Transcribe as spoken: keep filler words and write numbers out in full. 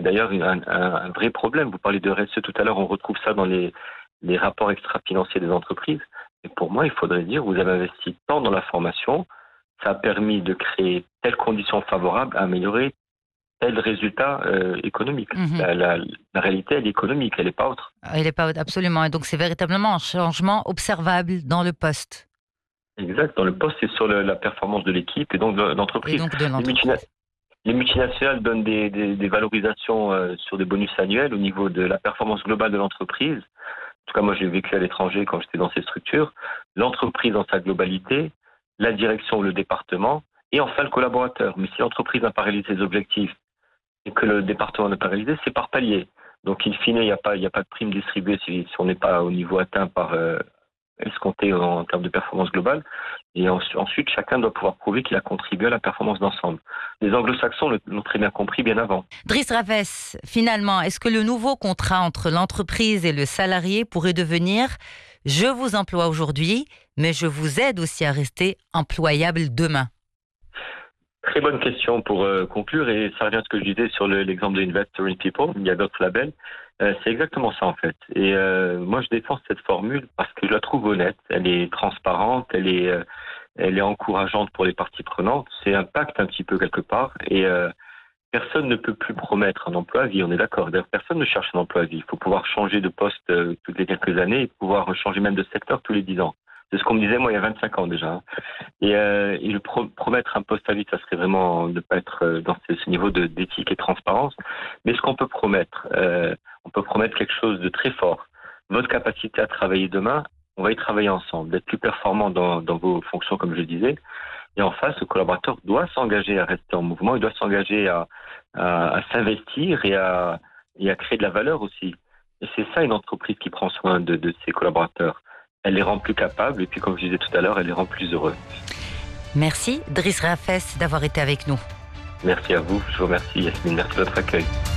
c'est d'ailleurs un, un, un vrai problème. Vous parlez de R S E tout à l'heure, on retrouve ça dans les, les rapports extra-financiers des entreprises. Et pour moi, il faudrait dire, vous avez investi tant dans la formation, ça a permis de créer telles conditions favorables à améliorer tel résultat euh, économique. Mhm. La, la, la réalité, elle est économique, elle n'est pas autre. Il n'est pas absolument. Et donc, c'est véritablement un changement observable dans le poste. Exact. Dans le poste, c'est sur le, la performance de l'équipe et donc de l'entreprise. Et donc de Les, l'entreprise. multina- les multinationales donnent des, des, des valorisations euh, sur des bonus annuels au niveau de la performance globale de l'entreprise. En tout cas, moi, j'ai vécu à l'étranger quand j'étais dans ces structures. L'entreprise dans sa globalité, la direction ou le département, et enfin le collaborateur. Mais si l'entreprise n'a pas réalisé ses objectifs et que le département n'a pas réalisé, c'est par palier. Donc, in fine, il n'y a pas, il n'y a pas de prime distribuée si, si on n'est pas au niveau atteint par euh, escompté en, en termes de performance globale. Et en, ensuite, chacun doit pouvoir prouver qu'il a contribué à la performance d'ensemble. Les anglo-saxons l'ont très bien compris bien avant. Driss Rafès, finalement, est-ce que le nouveau contrat entre l'entreprise et le salarié pourrait devenir « je vous emploie aujourd'hui, mais je vous aide aussi à rester employable demain » ? Très bonne question pour euh, conclure, et ça revient à ce que je disais sur le, l'exemple de Investor in People. Il y a d'autres labels. Euh, c'est exactement ça en fait. Et euh, moi, je défends cette formule parce que je la trouve honnête. Elle est transparente, elle est, euh, elle est encourageante pour les parties prenantes. C'est un pacte un petit peu quelque part. Et euh, personne ne peut plus promettre un emploi à vie. On est d'accord. D'ailleurs, personne ne cherche un emploi à vie. Il faut pouvoir changer de poste euh, toutes les quelques années et pouvoir changer même de secteur tous les dix ans. C'est ce qu'on me disait moi il y a vingt-cinq ans déjà. Et, euh, et le pro- promettre un poste à vie, ça serait vraiment ne pas être euh, dans ce, ce niveau de, d'éthique et de transparence. Mais ce qu'on peut promettre, euh, on peut promettre quelque chose de très fort. Votre capacité à travailler demain, on va y travailler ensemble, d'être plus performant dans, dans vos fonctions, comme je disais. Et en face, le collaborateur doit s'engager à rester en mouvement, il doit s'engager à, à, à s'investir et à, et à créer de la valeur aussi. Et c'est ça une entreprise qui prend soin de, de ses collaborateurs. Elle les rend plus capables et puis, comme je disais tout à l'heure, elle les rend plus heureux. Merci, Driss Rafès, d'avoir été avec nous. Merci à vous. Je vous remercie, Yasmine. Merci de votre accueil.